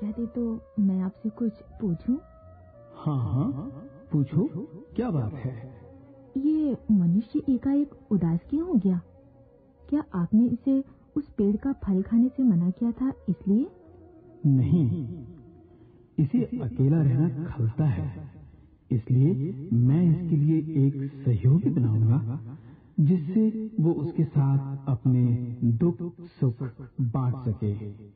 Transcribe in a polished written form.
कहते तो मैं आपसे कुछ पूछूं? हाँ हाँ, पूछो, क्या बात है? ये मनुष्य एकाएक उदास क्यों हो गया? क्या आपने इसे उस पेड़ का फल खाने से मना किया था इसलिए? नहीं, इसे अकेला रहना खलता है, इसलिए मैं इसके लिए एक सहयोगी बनाऊंगा जिससे वो उसके साथ अपने दुख सुख बांट सके।